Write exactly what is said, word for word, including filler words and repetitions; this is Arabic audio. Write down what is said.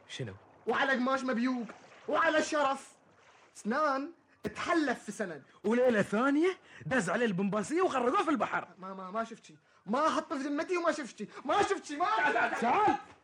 شنو؟ وعلى قماش مبيوق وعلى الشرف. سنان تحلف في سند. وليلة ثانية دز عليه البنباسية وغرقوه في البحر. ما ما ما شفت شي، ما حط في ذمتي وما شفت شي، ما شفت شي، ما تعال تعال